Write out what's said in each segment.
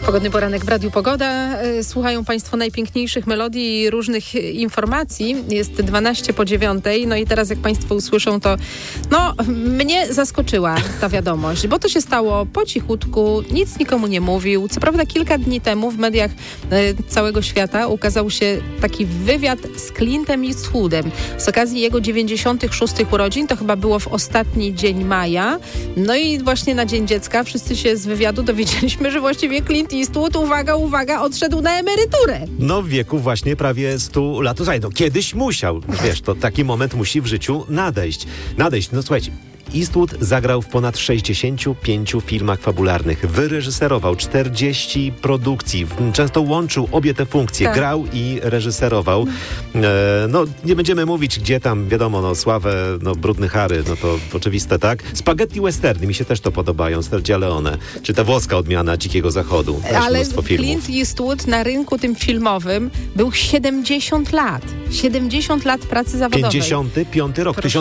Pogodny poranek w Radiu Pogoda. Słuchają Państwo najpiękniejszych melodii i różnych informacji. Jest 8:12. No i teraz jak Państwo usłyszą, to mnie zaskoczyła ta wiadomość, bo to się stało po cichutku, nic nikomu nie mówił. Co prawda kilka dni temu w mediach całego świata ukazał się taki wywiad z Clintem Eastwoodem z okazji jego 96. urodzin. To chyba było w ostatni dzień maja. No i właśnie na Dzień Dziecka wszyscy się z wywiadu dowiedzieliśmy, że właściwie Clint Eastwood, uwaga, odszedł na emeryturę. No w wieku właśnie prawie 100 lat. Słuchaj, kiedyś musiał. Wiesz, to taki moment musi w życiu nadejść. No słuchajcie, Eastwood zagrał w ponad 65 filmach fabularnych, wyreżyserował 40 produkcji, często łączył obie te funkcje, tak. Grał i reżyserował. Nie będziemy mówić, gdzie tam, wiadomo, sławę, Brudny Harry, to oczywiste, tak? Spaghetti westerny, mi się też to podobają, Sergio Leone, czy ta włoska odmiana Dzikiego Zachodu. Ale Clint Eastwood na rynku tym filmowym był 70 lat. 70 lat pracy zawodowej. 55 rok, proszę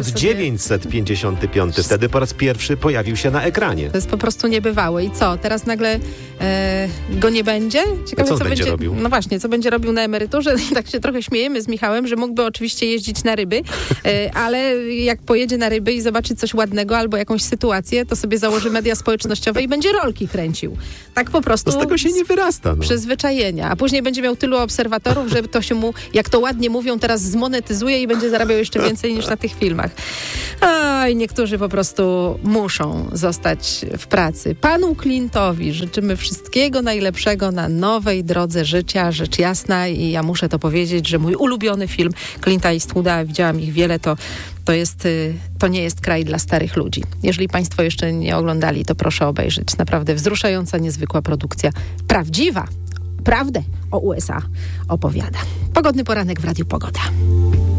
1955. Wtedy po raz pierwszy pojawił się na ekranie. To jest po prostu niebywałe. I co? Teraz nagle go nie będzie? Ciekawe, co będzie robił? No właśnie, co będzie robił na emeryturze? Tak się trochę śmiejemy z Michałem, że mógłby oczywiście jeździć na ryby, ale jak pojedzie na ryby i zobaczy coś ładnego albo jakąś sytuację, to sobie założy media społecznościowe i będzie rolki kręcił. Tak po prostu. Z tego się nie wyrasta. Przyzwyczajenia. A później będzie miał tylu obserwatorów, że to się mu, jak to ładnie mówią, teraz zmonetyzuje i będzie zarabiał jeszcze więcej niż na tych filmach. I niektórzy po prostu muszą zostać w pracy. Panu Clintowi życzymy wszystkiego najlepszego na nowej drodze życia, rzecz jasna, i ja muszę to powiedzieć, że mój ulubiony film Clint'a Eastwooda, widziałam ich wiele, to nie jest kraj dla starych ludzi. Jeżeli Państwo jeszcze nie oglądali, to proszę obejrzeć. Naprawdę wzruszająca, niezwykła produkcja. Prawdziwa. Prawdę o USA opowiada. Pogodny poranek w Radiu Pogoda.